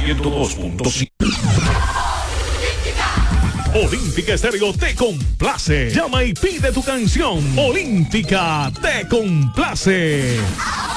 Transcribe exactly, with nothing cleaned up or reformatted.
ciento dos punto cinco. Olímpica Estéreo te complace. Llama y pide tu canción. Olímpica te complace.